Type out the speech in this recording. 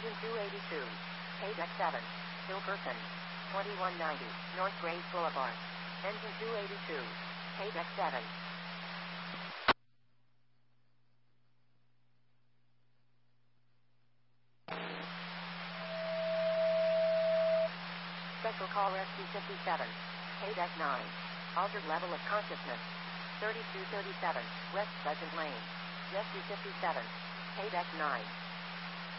Engine 282. Paydeck 7. Hill Person. 2190. North Graves Boulevard. Engine 282. Paydeck 7. Special Call Rescue 57. Paydeck 9. Altered level of consciousness. 3237. West Pleasant Lane. Rescue 57. Paydeck 9.